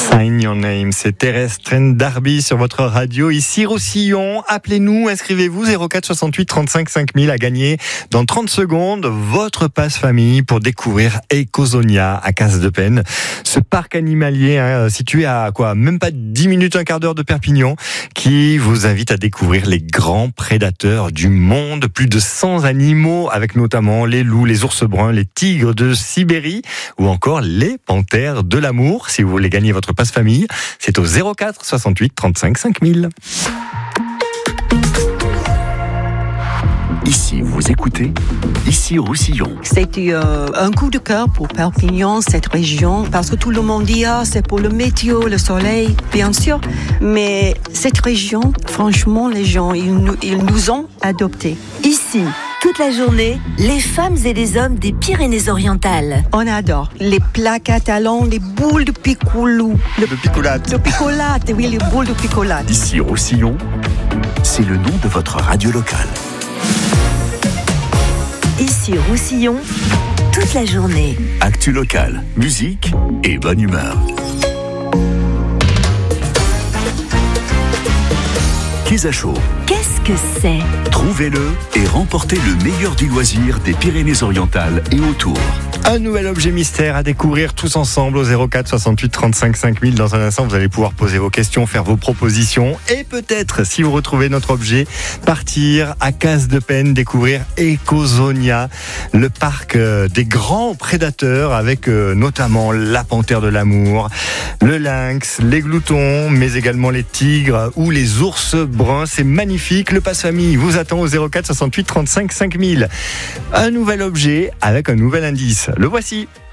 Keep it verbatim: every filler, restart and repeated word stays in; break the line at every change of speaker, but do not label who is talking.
Sign Your Name, c'est Thérèse Trendarby sur votre radio. Ici Roussillon, appelez-nous, inscrivez-vous zéro quatre soixante-huit trente-cinq cinq mille à gagner dans trente secondes votre passe famille pour découvrir Ecosonia à Casse-de-Pène. Ce parc animalier hein, situé à quoi, même pas dix minutes, un quart d'heure de Perpignan, qui vous invite à découvrir les grands prédateurs du monde. Plus de cent animaux avec notamment les loups, les ours bruns, les tigres de Sibérie ou encore les panthères de l'amour. Si vous voulez gagner votre passe famille, c'est au zéro quatre soixante-huit trente-cinq cinq mille.
Ici, vous écoutez, ici Roussillon.
C'était euh, un coup de cœur pour Perpignan, cette région, parce que tout le monde dit ah, c'est pour le météo, le soleil, bien sûr. Mais cette région, franchement, les gens, ils nous, ils nous ont adoptés.
Ici, toute la journée, les femmes et les hommes des Pyrénées-Orientales.
On adore les plats catalans, les boules de picoulou.
Le picolate.
Le picolate, oui, les boules de picolate.
Ici Roussillon, c'est le nom de votre radio locale.
Ici Roussillon, toute la journée.
Actu locale, musique et bonne humeur. Kisacho.
Qu'est-ce que c'est ?
Trouvez-le et remportez le meilleur du loisir des Pyrénées-Orientales et autour.
Un nouvel objet mystère à découvrir tous ensemble au zéro quatre soixante-huit trente-cinq cinq mille. Dans un instant, vous allez pouvoir poser vos questions, faire vos propositions et peut-être, si vous retrouvez notre objet, partir à Casse-de-Pène, découvrir Ecosonia, le parc des grands prédateurs avec notamment la panthère de l'amour, le lynx, les gloutons, mais également les tigres ou les ours bruns. C'est magnifique. Le passe famille vous attend au zéro quatre soixante-huit trente-cinq cinq mille. Un nouvel objet avec un nouvel indice. Le voici.